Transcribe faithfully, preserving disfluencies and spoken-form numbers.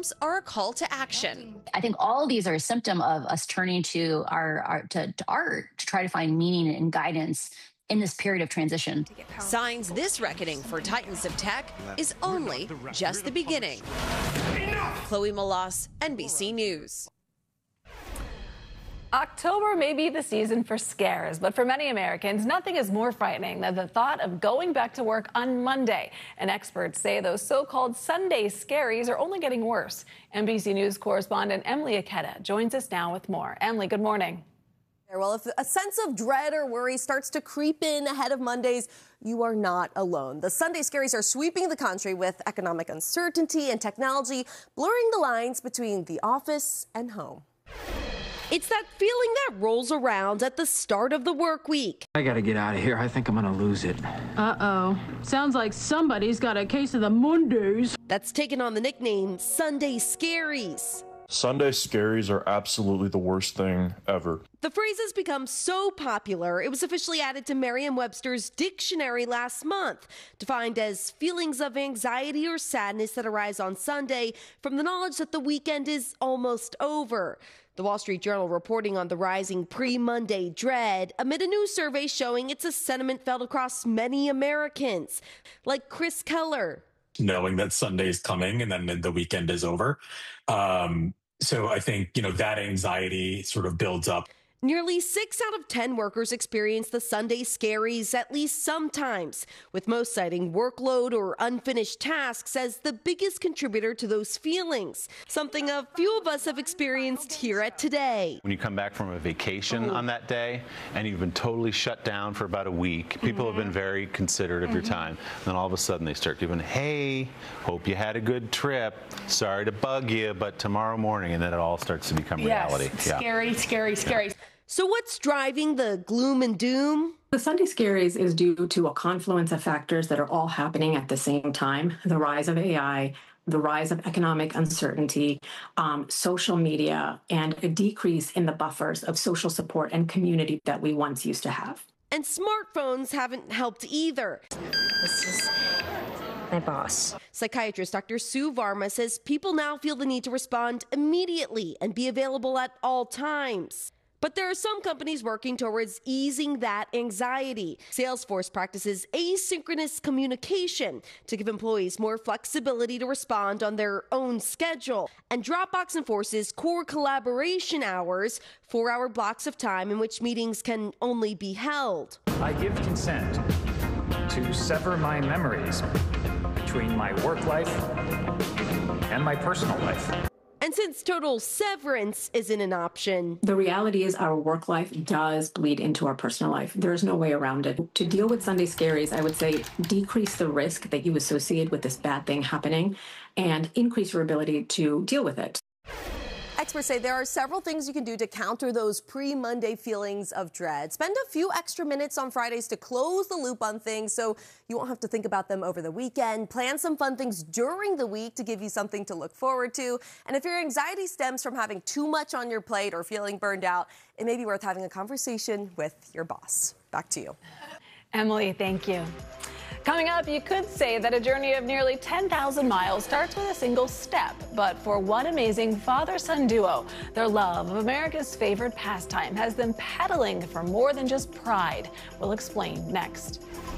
bumps are a call to action. I think all of these are a symptom of us turning to our, our to, to art to try to find meaning and guidance in this period of transition. Signs this reckoning for titans of tech is only just the beginning. Chloe Malas, N B C News. October may be the season for scares, but for many Americans, nothing is more frightening than the thought of going back to work on Monday. And experts say those so-called Sunday scaries are only getting worse. N B C News correspondent Emily Aketa joins us now with more. Emily, good morning. Well, if a sense of dread or worry starts to creep in ahead of Mondays, you are not alone. The Sunday scaries are sweeping the country with economic uncertainty and technology blurring the lines between the office and home. It's that feeling that rolls around at the start of the work week. I gotta get out of here. I think I'm gonna lose it. Uh-oh. Sounds like somebody's got a case of the Mondays. That's taken on the nickname Sunday Scaries. Sunday scaries are absolutely the worst thing ever. The phrase has become so popular, it was officially added to Merriam-Webster's dictionary last month, defined as feelings of anxiety or sadness that arise on Sunday from the knowledge that the weekend is almost over. The Wall Street Journal reporting on the rising pre-Monday dread amid a new survey showing it's a sentiment felt across many Americans, like Chris Keller. Knowing that Sunday is coming and then the weekend is over. Um, so I think, you know, that anxiety sort of builds up. Nearly six out of ten workers experience the Sunday scaries at least sometimes, with most citing workload or unfinished tasks as the biggest contributor to those feelings, something a few of us have experienced here at Today. When you come back from a vacation on that day and you've been totally shut down for about a week, people mm-hmm. have been very considerate of mm-hmm. your time. And then all of a sudden they start giving, hey, hope you had a good trip. Sorry to bug you, but tomorrow morning, and then it all starts to become reality. Yes, scary, yeah. scary, scary. Yeah. So what's driving the gloom and doom? The Sunday scaries is due to a confluence of factors that are all happening at the same time. The rise of A I, the rise of economic uncertainty, um, social media, and a decrease in the buffers of social support and community that we once used to have. And smartphones haven't helped either. This is my boss. Psychiatrist Doctor Sue Varma says people now feel the need to respond immediately and be available at all times. But there are some companies working towards easing that anxiety. Salesforce practices asynchronous communication to give employees more flexibility to respond on their own schedule. And Dropbox enforces core collaboration hours, four-hour blocks of time in which meetings can only be held. I give consent to sever my memories between my work life and my personal life. And since total severance isn't an option, the reality is our work life does bleed into our personal life. There is no way around it. To deal with Sunday scaries, I would say decrease the risk that you associate with this bad thing happening and increase your ability to deal with it. Experts say there are several things you can do to counter those pre-Monday feelings of dread. Spend a few extra minutes on Fridays to close the loop on things so you won't have to think about them over the weekend. Plan some fun things during the week to give you something to look forward to. And if your anxiety stems from having too much on your plate or feeling burned out, it may be worth having a conversation with your boss. Back to you. Emily, thank you. Coming up, you could say that a journey of nearly ten thousand miles starts with a single step. But for one amazing father-son duo, their love of America's favorite pastime has them pedaling for more than just pride. We'll explain next.